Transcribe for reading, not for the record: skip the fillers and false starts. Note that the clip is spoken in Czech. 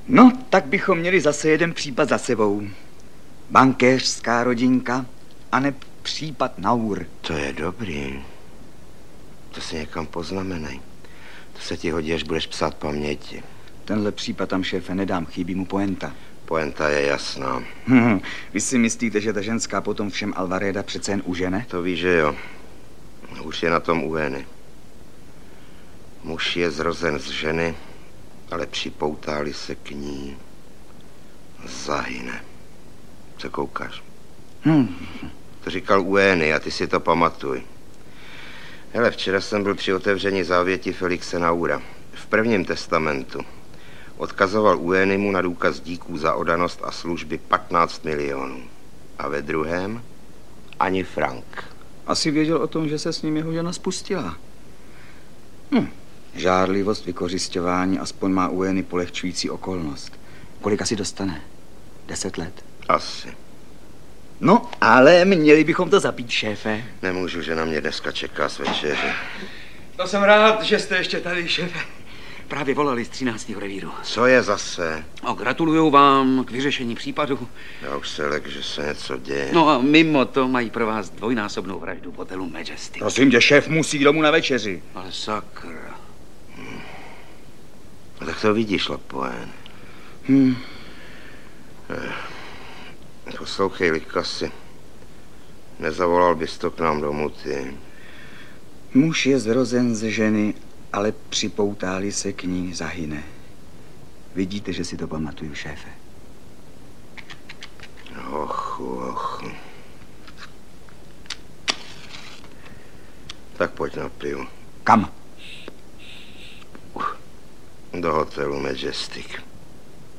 No, tak bychom měli zase jeden případ za sebou. Bankéřská rodinka, aneb případ Naur. To je dobrý. To si někam poznamenej. To se ti hodí, až budeš psát paměti. Tenhle případ tam, šéfe, nedám, chybí mu poenta. Poenta je jasná. Vy si myslíte, že ta ženská potom všem Alvareda přece jen užene? To víš, že jo. Už je na tom Ueny. Muž je zrozen z ženy, ale připoutá-li se k ní, zahyne. Co koukáš? To říkal Ueny a ty si to pamatuj. Hele, včera jsem byl při otevření závěti Felixe Naura. V prvním testamentu odkazoval Uenimu na důkaz díků za oddanost a služby 15 milionů. A ve druhém ani frank. Asi věděl o tom, že se s ním jeho žena spustila. Žárlivost, vykořisťování, aspoň má Ueny polehčující okolnost. Kolik asi dostane? 10 let? Asi. No, ale měli bychom to zapít, šéfe. Nemůžu, že na mě dneska čeká s večeři. To jsem rád, že jste ještě tady, šéfe. Právě volali z 13. revíru. Co je zase? Gratuluju vám k vyřešení případu. Já už se lek, že se něco děje. No a mimo to mají pro vás dvojnásobnou vraždu v hotelu Majestic. Prosím tě, šéf musí domů na večeři. Ale sakra. Tak to vidíš, Lapoen. Poslouchej, Likasi. Nezavolal bys to k nám domů, ty. Muž je zrozen ze ženy, ale připoutá-li se k ní, zahyne. Vidíte, že si to pamatuju, šéfe. Ochu. Tak pojď na pivu. Kam? Do hotelu Majestic.